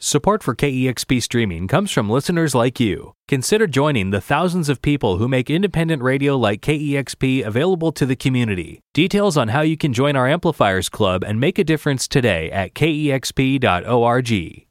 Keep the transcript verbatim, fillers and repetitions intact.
Support for K E X P streaming comes from listeners like you. Consider joining the thousands of people who make independent radio like K E X P available to the community. Details on how you can join our Amplifiers Club and make a difference today at K E X P dot org.